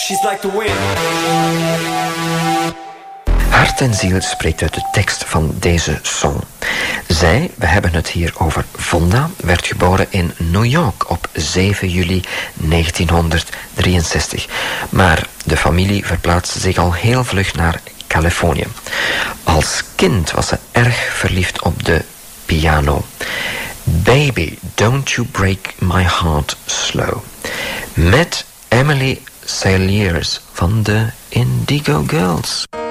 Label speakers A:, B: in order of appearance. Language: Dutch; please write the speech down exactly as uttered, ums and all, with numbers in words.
A: She's like the wind.
B: Hart en ziel spreekt uit de tekst van deze song. Zij, we hebben het hier over Vonda, werd geboren in New York op zeven juli negentienhonderddrieënzestig. Maar de familie verplaatste zich al heel vlug naar Californië. Als kind was ze erg verliefd op de piano. Baby, don't you break my heart slow. Met Emily Saliers van de Indigo Girls.